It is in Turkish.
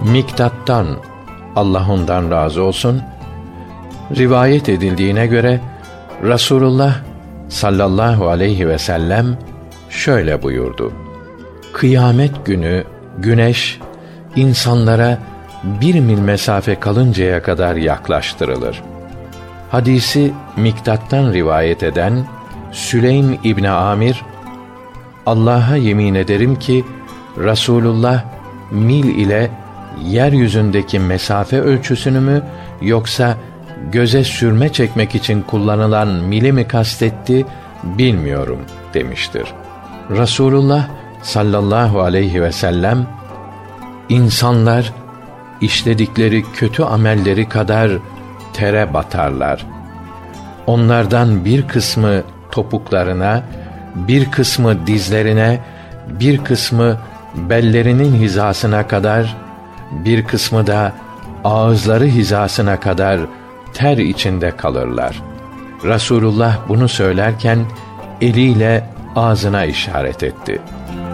Miktat'tan, Allah ondan razı olsun, rivayet edildiğine göre Rasulullah sallallahu aleyhi ve sellem şöyle buyurdu: Kıyamet günü güneş insanlara 1 mil mesafe kalıncaya kadar yaklaştırılır. Hadisi Miktat'tan rivayet eden Süleym İbni Amir, Allah'a yemin ederim ki Rasulullah mil ile yeryüzündeki mesafe ölçüsünü mü, yoksa göze sürme çekmek için kullanılan mili mi kastetti bilmiyorum demiştir. Rasulullah sallallahu aleyhi ve sellem, insanlar işledikleri kötü amelleri kadar tere batarlar. Onlardan bir kısmı topuklarına, bir kısmı dizlerine, bir kısmı bellerinin hizasına kadar, bir kısmı da ağızları hizasına kadar ter içinde kalırlar. Rasulullah bunu söylerken eliyle ağzına işaret etti.